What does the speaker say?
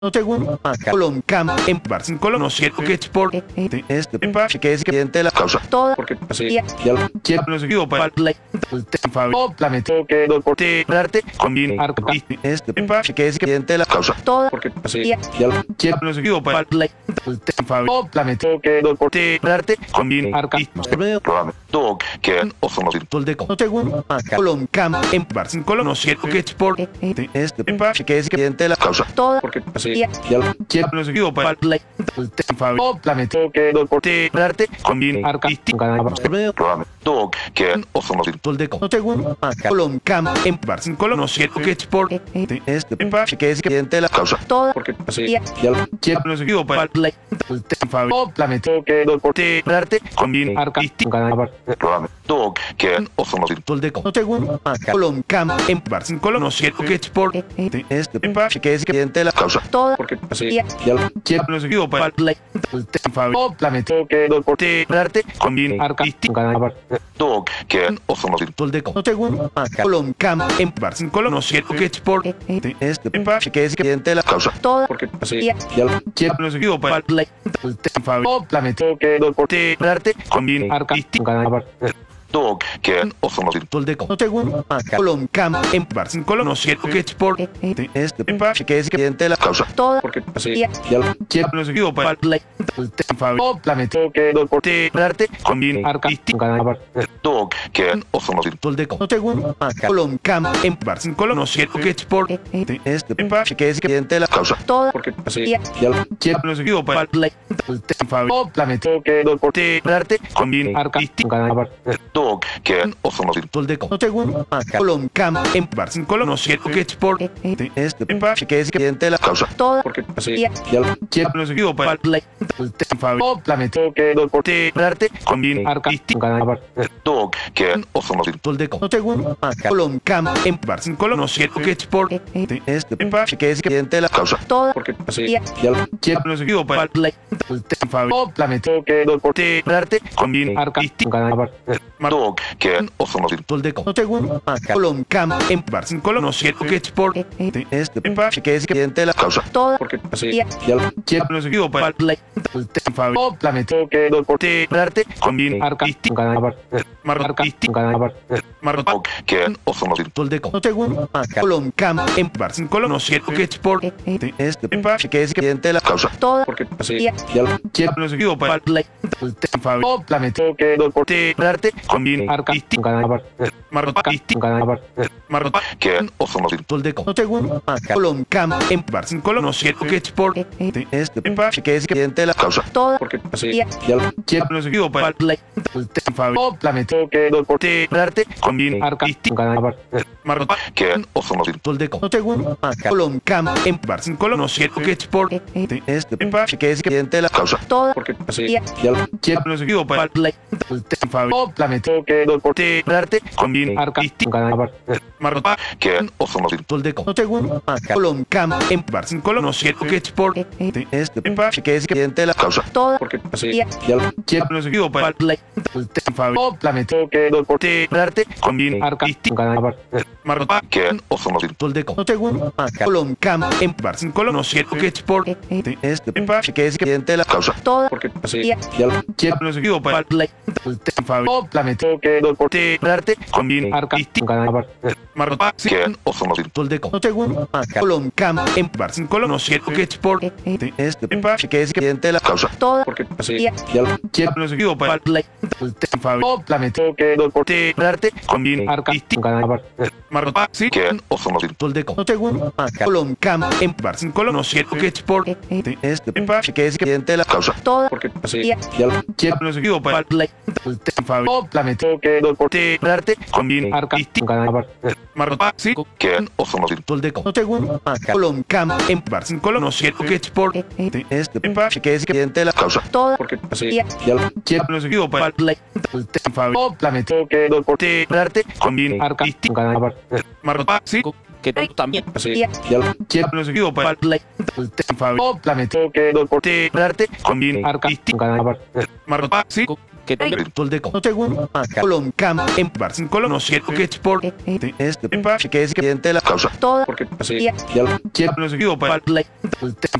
Segundo, Colom Cam en Barcin Colom, no sé qué es por este que es cliente de la causa. Todo porque así ya lo seguido para el planeta que lo porte arte con bien este que es cliente de la causa. Todo porque así ya lo seguido para el planeta que lo porte arte con bien dog que oso no de segundo, Colom Cam en Barcin Colom, no sé qué es por este que es cliente de la causa. Todo porque así ya lo seguido para el planeta que lo porte arte con bien dog que oso no de segundo, Colom Cam en Barcin Colom, no sé qué es por este que es cliente de la causa. Todo porque así ya lo seguido para el planeta que lo porte arte con bien dog que oso no de segundo, Colom Cam en Barcin Colom, no sé qué es por este que es cliente de la causa. Todo porque así ya lo seguido para el planeta que lo porte arte con bien dog que oso no de segundo, Colom Cam en Barcin Colom, no sé qué es por este que es cliente de la causa. Todo porque así ya lo seguido para el planeta que lo porte arte con bien dog que oso no de segundo, Colom Cam en Barcin Colom, no sé qué es por este que es cliente de la causa. Todo porque así ya lo seguido para el planeta que lo porte arte con bien dog que oso no de segundo, Colom Cam en Barcin Colom, no sé qué es por este que es cliente de la causa. Todo porque así ya lo seguido para el planeta que lo porte arte con bien dog que oso no de segundo, Colom Cam en Barcin Colom, no sé qué es por este que es cliente de la causa. Todo porque así ya lo seguido para el planeta que lo porte arte con bien dog que oso no de segundo, Colom Cam en Barcin Colom, no sé qué es por este que es cliente de la causa. Todo porque así ya lo seguido para el planeta que lo porte arte con bien dog que oso no de segundo, Colom Cam en Barcin Colom, no sé qué es por este que es cliente de la causa. Todo porque así ya lo seguido para el planeta que lo porte arte con bien dog que oso no de segundo, Colom Cam en Barcin Colom, no sé qué es por este que es cliente de la causa. Todo porque así ya lo seguido para el planeta que lo porte arte con bien que oso no de segundo, Colom Cam en Barcin Colom, no sé qué es por este que es cliente de la causa. Todo porque así ya lo seguido para el planeta que lo porte arte con bien que oso no de segundo, Colom Cam en Barcin Colom, no sé qué es por este que es cliente de la causa. Todo porque así ya lo seguido para el planeta que lo porte arte con bien que oso no de segundo, Colom Cam en Barcin Colom, no sé qué es por este que es cliente de la causa. Todo porque así ya lo seguido para el planeta que lo porte arte con bien que oso no de segundo, Colom Cam en Barcin Colom, no sé qué es por este que es cliente de la causa. Todo porque así ya lo seguido para el planeta que lo porte arte con bien que oso no de segundo, Colom Cam en Barcin Colom, no sé qué es por este que es cliente de la causa. Todo porque así ya lo seguido para el planeta que lo porte arte con bien que oso no de segundo, Colom Cam en Barcin Colom, no sé qué es por este que es cliente de la causa. Todo porque así ya lo seguido para el planeta que lo porte arte con bien que oso no de segundo, Colom Cam en Barcin Colom, no sé qué es por este que es cliente de la causa. Todo porque así ya lo seguido para el planeta que lo porte arte con bien que tú también. Así ya lo seguido para el planeta que lo porte arte con bien que Sol de seguro Colombia en Barcelona no sé qué es por que es cliente de la causa Todo porque ya lo quiero para